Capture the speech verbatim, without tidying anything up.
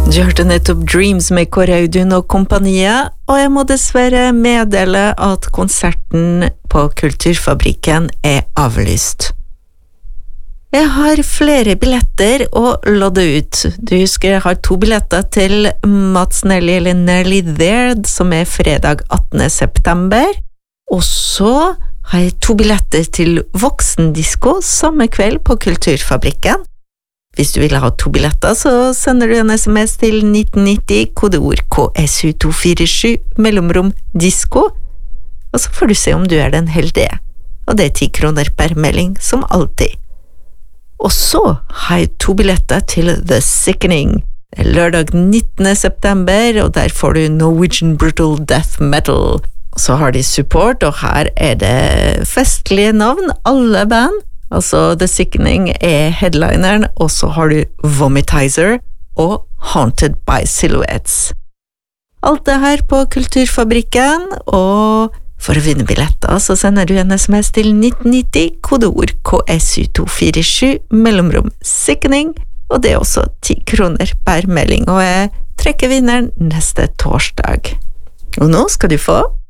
Du hørte nettopp Dreams med Kåre Audun og kompaniet, og jeg må dessverre meddele at konserten på Kulturfabrikken er avlyst. Jeg har flere billetter å lodde ut. Du husker jeg har to billetter til Mats Nelly eller Nelly There, som er fredag attende september, og så har jeg to billetter til Voksendisko samme kveld på Kulturfabrikken. Hvis du vil ha to billetter, så sender du en sms til nitten nitti, kodeord K S U to fire sju, mellomrom disko, og så får du se om du er den heldige. Og det er ti kroner per melding, som alltid. Og så har jeg to billetter til The Sickening. Det er lørdag nittende september, og der får du Norwegian Brutal Death Metal. Så har de support, og her er det festlige navn, alle band. Altså, The Sickening er headlineren, og så har du Vomitizer og Haunted by Silhouettes. Alt det her på Kulturfabrikken, og for å vinne billetter så sender du en sms til nitten nitti, kodeord K S U to fire sju, mellomrom Sickening, og det er også ti kroner per melding, og jeg trekker vinneren neste torsdag. Og nå skal du få